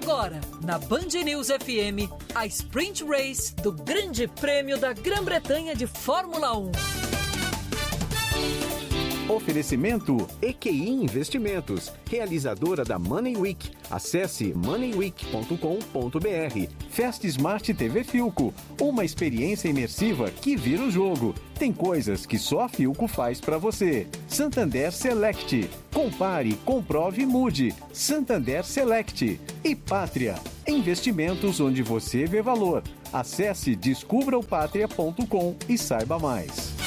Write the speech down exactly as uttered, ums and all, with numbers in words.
Agora, na Band News F M, a Sprint Race do Grande Prêmio da Grã-Bretanha de Fórmula um. Oferecimento E Q I Investimentos, realizadora da Money Week. Acesse money week ponto com ponto b r. Fast Smart T V Filco, uma experiência imersiva que vira o jogo. Tem coisas que só a Filco faz para você. Santander Select. Compare, comprove e mude. Santander Select. E Pátria. Investimentos onde você vê valor. Acesse descubra o pátria ponto com e saiba mais.